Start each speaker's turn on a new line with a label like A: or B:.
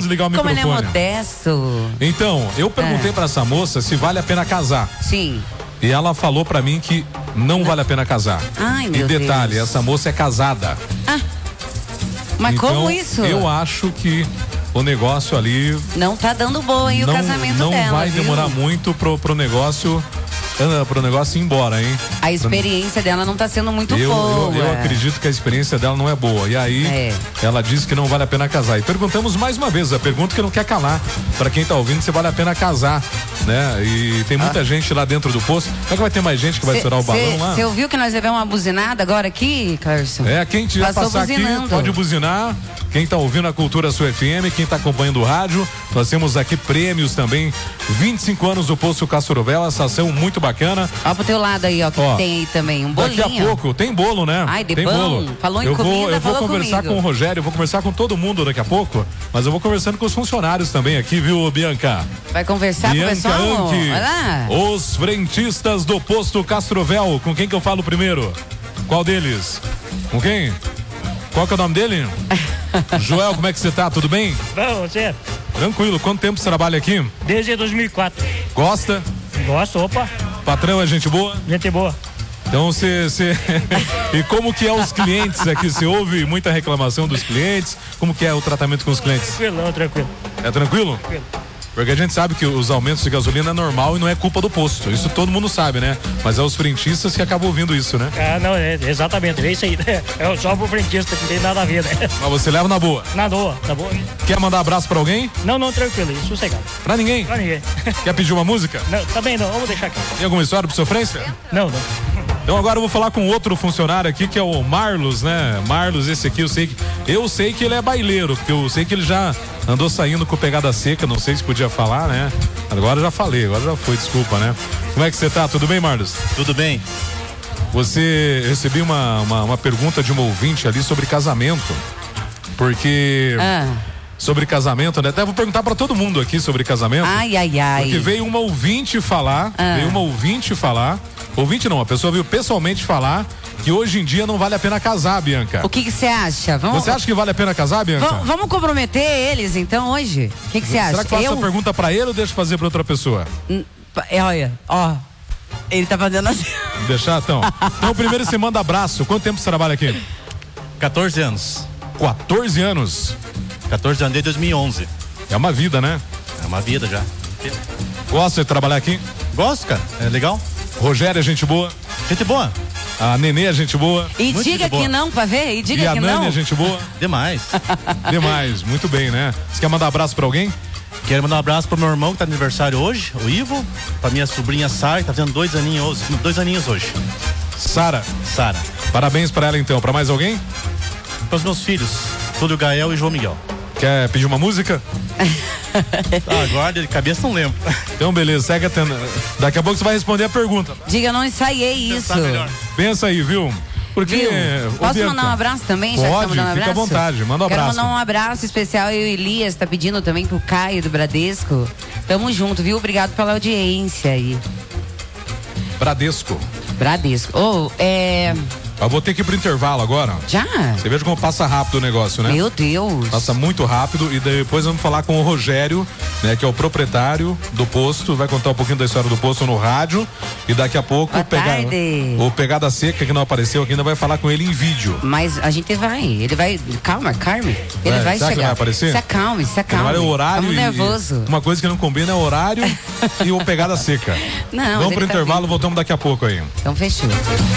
A: desligar o
B: Como
A: microfone.
B: ele é modesto.
A: Então, eu perguntei pra essa moça se vale a pena casar.
B: Sim.
A: E ela falou pra mim que não vale a pena casar.
B: Ai, meu
A: E detalhe,
B: Deus.
A: essa moça é casada.
B: Mas
A: então,
B: como isso?
A: Eu acho que o negócio ali
B: Não tá dando boa aí o casamento
A: não
B: dela,
A: vai
B: viu?
A: demorar muito pro negócio ir embora, hein?
B: A experiência dela não tá sendo muito boa.
A: Eu acredito que a experiência dela não é boa. E aí, ela disse que não vale a pena casar. E perguntamos mais uma vez, a pergunta que não quer calar. Pra quem tá ouvindo, se vale a pena casar, né? E tem muita gente lá dentro do posto. Será que vai ter mais gente que vai estourar o balão lá?
B: Você ouviu que nós levamos uma buzinada agora aqui, Carson?
A: Quem já passar
B: buzinando
A: aqui, pode buzinar. Quem tá ouvindo a Cultura Sua FM, quem tá acompanhando o rádio, nós temos aqui prêmios também. 25 anos do Posto Castrovel, essa ação muito bacana.
B: Ó pro teu lado aí, ó, que tem aí também, um bolinho.
A: Daqui a pouco, tem bolo, né?
B: Ai, de
A: tem
B: bom.
A: bolo.
B: Falou em comida,
A: eu vou
B: falou
A: conversar
B: comigo.
A: com o Rogério, vou conversar com todo mundo daqui a pouco, mas eu vou conversando com os funcionários também aqui, viu, Bianca?
B: Vai conversar com o pessoal?
A: Anke,
B: Vai lá.
A: os frentistas do Posto Castrovel, com quem que eu falo primeiro? Qual deles? Com quem? Qual que é o nome dele? Joel, como é que você tá? Tudo bem?
C: Bom, você?
A: Tranquilo. Quanto tempo você trabalha aqui?
C: Desde 2004.
A: Gosta?
C: Gosto, opa.
A: Patrão é gente boa?
C: Gente boa.
A: Então você... E como que é os clientes aqui? Você ouve muita reclamação dos clientes? Como que é o tratamento com os clientes?
C: Tranquilão, tranquilo.
A: É tranquilo?
C: Tranquilo.
A: Porque a gente sabe que os aumentos de gasolina é normal e não é culpa do posto. Isso todo mundo sabe, né? Mas é os frentistas que acabam ouvindo isso, né?
C: Ah, não, exatamente, é isso aí. É só pro frentista, que não tem nada a ver, né?
A: Mas você leva na boa?
C: Na boa, tá bom.
A: Quer mandar abraço pra alguém?
C: Não, tranquilo, sossegado.
A: Pra ninguém?
C: Pra ninguém.
A: Quer pedir uma música?
C: Não, também não, vamos deixar aqui.
A: Tem alguma história pro sofrência?
C: Não.
A: Então agora eu vou falar com outro funcionário aqui, que é o Marlos, né? Marlos, esse aqui, eu sei que ele é baileiro, porque eu sei que ele já andou saindo com pegada seca, não sei se podia falar, né? Agora já falei, agora já foi, desculpa, né? Como é que você tá? Tudo bem, Marlos?
D: Tudo bem.
A: Recebi uma pergunta de uma ouvinte ali sobre casamento, porque... Sobre casamento, né? Até vou perguntar pra todo mundo aqui sobre casamento.
B: Ai.
A: Porque veio uma ouvinte falar, ouvinte não, a pessoa veio pessoalmente falar que hoje em dia não vale a pena casar, Bianca.
B: O que você acha?
A: Você acha que vale a pena casar, Bianca?
B: Vamos comprometer eles, então, hoje? O que você acha?
A: Será que faço essa pergunta pra ele ou deixa eu fazer pra outra pessoa?
B: Olha, ó, ele tá fazendo assim.
A: Deixar, então? Então, primeiro você manda abraço. Quanto tempo você trabalha aqui?
D: 14 anos.
A: 14 anos?
D: 14 anos desde 2011.
A: É uma vida, né?
D: É uma vida já.
A: Gosta de trabalhar aqui?
D: Gosto, cara. É legal.
A: Rogério é gente boa?
D: Gente boa.
A: A Nenê é gente boa?
B: E muito diga que não pra ver, e diga que não.
A: E a Nani é gente boa?
D: Demais.
A: Demais, muito bem, né? Você quer mandar abraço pra alguém?
D: Quero mandar um abraço pro meu irmão que tá de aniversário hoje, o Ivo, pra minha sobrinha Sara, que tá fazendo 2 aninhos hoje.
A: Sara. Parabéns pra ela então. Pra mais alguém?
D: Pros meus filhos, Túlio Gael e João Miguel.
A: Quer pedir uma música?
D: Agora de cabeça não lembro.
A: Então beleza, segue atendendo. Daqui a pouco você vai responder a pergunta.
B: Diga, não ensaiei isso.
A: Pensa aí, viu? Porque.
B: Posso mandar um abraço também?
A: Pode, fica à vontade, manda um abraço.
B: Quero mandar um abraço especial, eu e o Elias, tá pedindo também pro Caio do Bradesco. Tamo junto, viu? Obrigado pela audiência aí.
A: Bradesco. Eu vou ter que ir pro intervalo agora.
B: Já?
A: Você veja como passa rápido o negócio, né?
B: Meu Deus.
A: Passa muito rápido e depois vamos falar com o Rogério, né? Que é o proprietário do posto, vai contar um pouquinho da história do posto no rádio e daqui a pouco o Pegada Seca que não apareceu aqui ainda vai falar com ele em vídeo.
B: Mas a gente ele vai, calma, Carmen, ele vai chegar.
A: Que vai aparecer?
B: Se acalme.
A: Não, é o horário.
B: Estamos nervoso.
A: Uma coisa que não combina é o horário e o Pegada Seca.
B: Não,
A: vamos pro intervalo, voltamos daqui a pouco aí.
B: Então fechou.